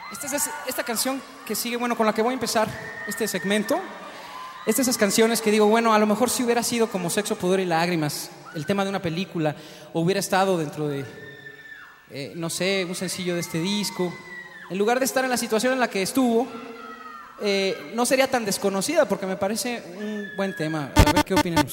Esta canción que sigue, bueno, con la que voy a empezar este segmento, es de esas canciones que digo, bueno, a lo mejor si hubiera sido como Sexo, Pudor y Lágrimas, el tema de una película, o hubiera estado dentro de, no sé, un sencillo de este disco, en lugar de estar en la situación en la que estuvo, no sería tan desconocida, porque me parece un buen tema. A ver qué opinan ustedes.